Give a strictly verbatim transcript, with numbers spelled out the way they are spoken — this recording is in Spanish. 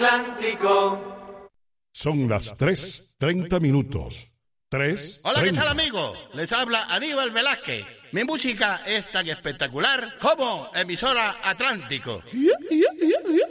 Atlántico. Son las tres treinta minutos. tres. Hola, ¿qué tal, amigo? Les habla Aníbal Velázquez. Mi música es tan espectacular como emisora Atlántico.